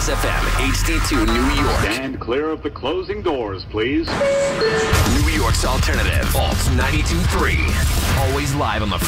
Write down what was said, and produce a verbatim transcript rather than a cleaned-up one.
F M, H D two, New York. Stand clear of the closing doors, please. New York's alternative, Alt ninety-two point three. Always live on the